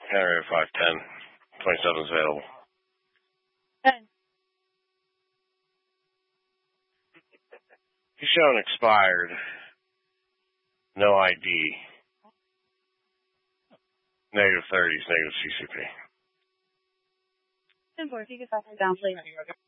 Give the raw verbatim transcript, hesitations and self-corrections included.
Area five ten. twenty-seven is available. ten. He's showing expired. No I D. Negative thirties, negative C C P. ten four, if you could fax it down, please.